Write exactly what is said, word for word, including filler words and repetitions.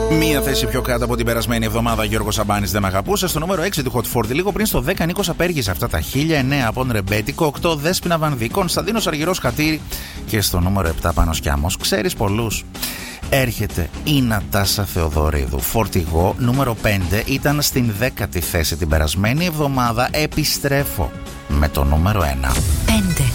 Μία θέση πιο κάτω από την περασμένη εβδομάδα, Γιώργος Σαμπάνης δεν μ' αγαπούσε. Στο νούμερο έξι του Hot φορτί, λίγο πριν στο δέκα, Νίκος Απέργης. Αυτά τα χίλια εννέα από τον Ρεμπέτικο. οκτώ Δέσποινα Βανδύ, Κωνσταντίνος Αργυρός Χατήρη. Και στο νούμερο επτά Πάνος Κιάμος. Ξέρεις πολλούς. Έρχεται η Νατάσα Θεοδωρίδου. Φορτηγό νούμερο πέντε, ήταν στην δέκατη θέση την περασμένη εβδομάδα. Επιστρέφω με το νούμερο ένα. πέντε.